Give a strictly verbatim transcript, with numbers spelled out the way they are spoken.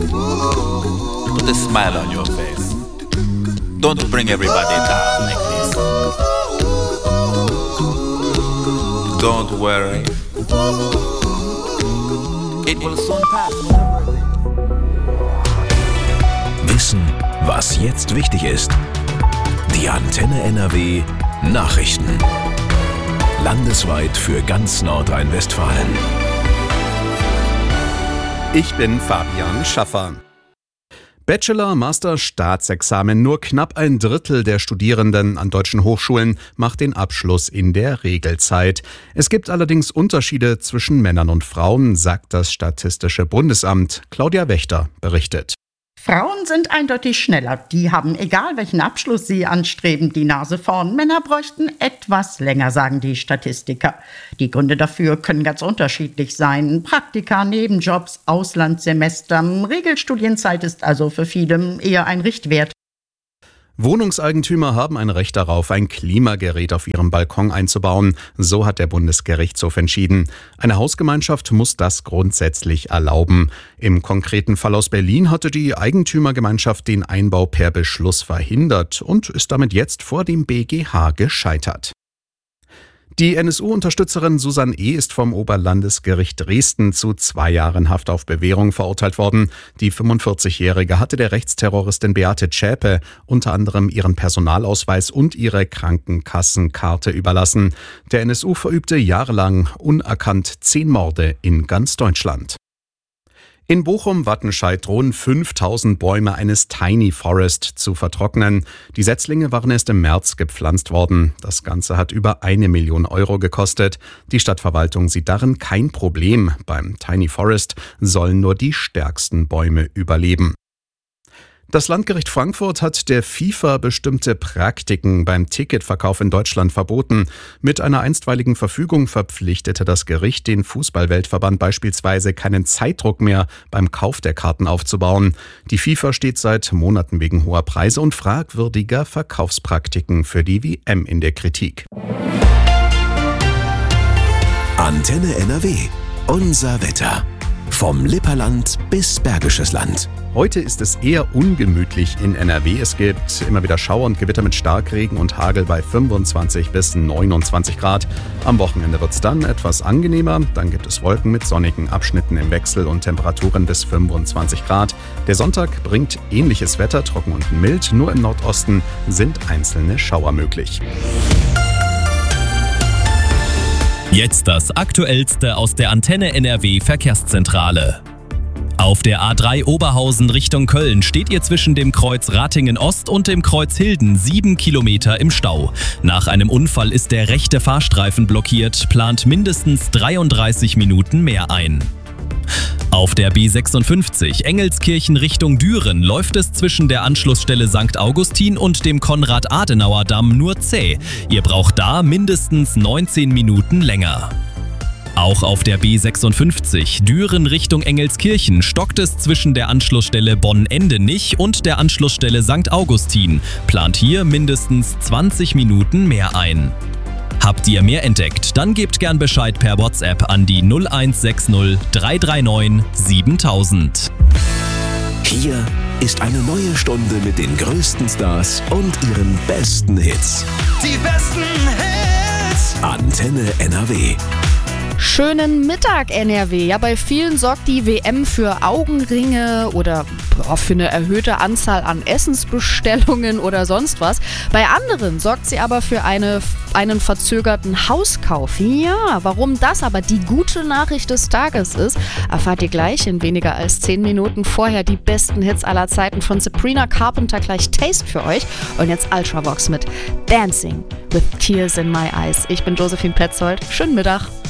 Put a smile on your face. Don't bring everybody down like this. Don't worry. It will soon pass. Wissen, was jetzt wichtig ist. Die Antenne N R W Nachrichten. Landesweit für ganz Nordrhein-Westfalen. Ich bin Fabian Schaffer. Bachelor, Master, Staatsexamen. Nur knapp ein Drittel der Studierenden an deutschen Hochschulen macht den Abschluss in der Regelzeit. Es gibt allerdings Unterschiede zwischen Männern und Frauen, sagt das Statistische Bundesamt. Claudia Wächter berichtet. Frauen sind eindeutig schneller. Die haben, egal welchen Abschluss sie anstreben, die Nase vorn. Männer bräuchten etwas länger, sagen die Statistiker. Die Gründe dafür können ganz unterschiedlich sein. Praktika, Nebenjobs, Auslandssemester. Regelstudienzeit ist also für viele eher ein Richtwert. Wohnungseigentümer haben ein Recht darauf, ein Klimagerät auf ihrem Balkon einzubauen. So hat der Bundesgerichtshof entschieden. Eine Hausgemeinschaft muss das grundsätzlich erlauben. Im konkreten Fall aus Berlin hatte die Eigentümergemeinschaft den Einbau per Beschluss verhindert und ist damit jetzt vor dem B G H gescheitert. Die N S U-Unterstützerin Susanne E. ist vom Oberlandesgericht Dresden zu zwei Jahren Haft auf Bewährung verurteilt worden. Die fünfundvierzigjährige hatte der Rechtsterroristin Beate Zschäpe unter anderem ihren Personalausweis und ihre Krankenkassenkarte überlassen. Der N S U verübte jahrelang unerkannt zehn Morde in ganz Deutschland. In Bochum-Wattenscheid drohen fünftausend Bäume eines Tiny Forest zu vertrocknen. Die Setzlinge waren erst im März gepflanzt worden. Das Ganze hat über eine Million Euro gekostet. Die Stadtverwaltung sieht darin kein Problem. Beim Tiny Forest sollen nur die stärksten Bäume überleben. Das Landgericht Frankfurt hat der FIFA bestimmte Praktiken beim Ticketverkauf in Deutschland verboten. Mit einer einstweiligen Verfügung verpflichtete das Gericht den Fußball-Weltverband beispielsweise keinen Zeitdruck mehr beim Kauf der Karten aufzubauen. Die FIFA steht seit Monaten wegen hoher Preise und fragwürdiger Verkaufspraktiken für die W M in der Kritik. Antenne N R W. Unser Wetter. Vom Lipperland bis Bergisches Land. Heute ist es eher ungemütlich in N R W. Es gibt immer wieder Schauer und Gewitter mit Starkregen und Hagel bei fünfundzwanzig bis neunundzwanzig Grad. Am Wochenende wird es dann etwas angenehmer. Dann gibt es Wolken mit sonnigen Abschnitten im Wechsel und Temperaturen bis fünfundzwanzig Grad. Der Sonntag bringt ähnliches Wetter, trocken und mild. Nur im Nordosten sind einzelne Schauer möglich. Jetzt das Aktuellste aus der Antenne N R W Verkehrszentrale. Auf der A drei Oberhausen Richtung Köln steht ihr zwischen dem Kreuz Ratingen Ost und dem Kreuz Hilden sieben Kilometer im Stau. Nach einem Unfall ist der rechte Fahrstreifen blockiert, plant mindestens dreiunddreißig Minuten mehr ein. Auf der B sechsundfünfzig Engelskirchen Richtung Düren läuft es zwischen der Anschlussstelle Sankt Augustin und dem Konrad-Adenauer-Damm nur zäh. Ihr braucht da mindestens neunzehn Minuten länger. Auch auf der B sechsundfünfzig Düren Richtung Engelskirchen stockt es zwischen der Anschlussstelle Bonn-Endenich und der Anschlussstelle Sankt Augustin. Plant hier mindestens zwanzig Minuten mehr ein. Habt ihr mehr entdeckt? Dann gebt gern Bescheid per WhatsApp an die null eins sechs null drei drei neun siebentausend. Hier ist eine neue Stunde mit den größten Stars und ihren besten Hits. Die besten Hits! Antenne N R W. Schönen Mittag, N R W. Ja, bei vielen sorgt die W M für Augenringe oder boah, für eine erhöhte Anzahl an Essensbestellungen oder sonst was. Bei anderen sorgt sie aber für eine, einen verzögerten Hauskauf. Ja, warum das aber die gute Nachricht des Tages ist, erfahrt ihr gleich in weniger als zehn Minuten. Vorher die besten Hits aller Zeiten von Sabrina Carpenter, gleich Taste für euch. Und jetzt Ultravox mit Dancing with Tears in My Eyes. Ich bin Josephine Petzold. Schönen Mittag.